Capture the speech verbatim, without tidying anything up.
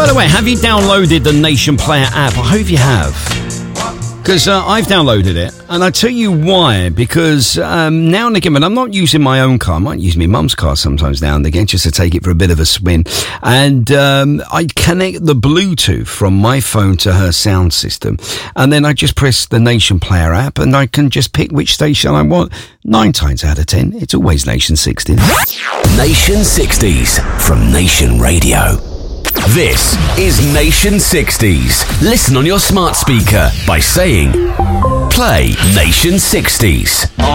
By the way, have you downloaded the Nation Player app? I hope you have. Because uh, I've downloaded it, and I tell you why. Because um, now and again, when I'm not using my own car, I might use my mum's car sometimes now and again just to take it for a bit of a spin. And um, I connect the Bluetooth from my phone to her sound system, and then I just press the Nation Player app, and I can just pick which station I want. Nine times out of ten, it's always Nation sixties. Nation sixties from Nation Radio. This is Nation sixties. Listen on your smart speaker by saying, play Nation sixties.